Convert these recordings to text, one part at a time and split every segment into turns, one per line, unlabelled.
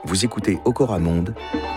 Vous écoutez Okora Monde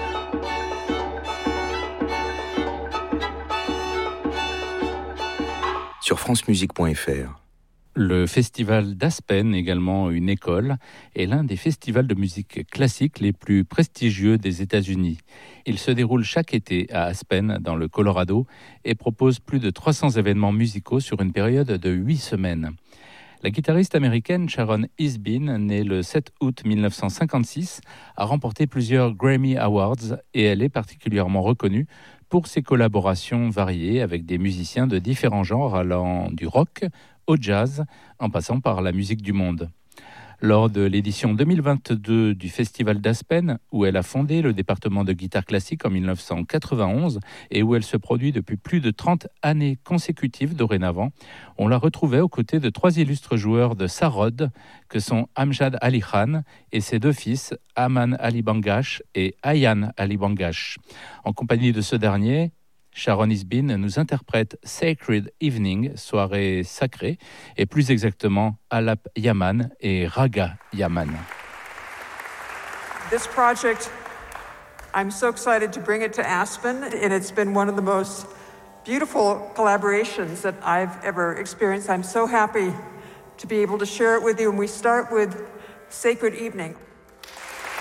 sur francemusique.fr.
Le festival d'Aspen, également une école, est l'un des festivals de musique classique les plus prestigieux des États-Unis. Il se déroule chaque été à Aspen, dans le Colorado, et propose plus de 300 événements musicaux sur une période de 8 semaines. La guitariste américaine Sharon Isbin, née le 7 août 1956, a remporté plusieurs Grammy Awards et elle est particulièrement reconnue pour ses collaborations variées avec des musiciens de différents genres allant du rock au jazz, en passant par la musique du monde. Lors de l'édition 2022 du Festival d'Aspen, où elle a fondé le département de guitare classique en 1991 et où elle se produit depuis plus de 30 années consécutives dorénavant, on la retrouvait aux côtés de 3 illustres joueurs de sarod, que sont Amjad Ali Khan et ses 2 fils, Aman Ali Bangash et Ayan Ali Bangash. En compagnie de ce dernier, Sharon Isbin nous interprète Sacred Evening, soirée sacrée, et plus exactement Alap Yaman et Raga Yaman.
This project, I'm so excited to bring it to Aspen, and it's been one of the most beautiful collaborations that I've ever experienced. I'm so happy to be able to share it with you, and we start with Sacred Evening.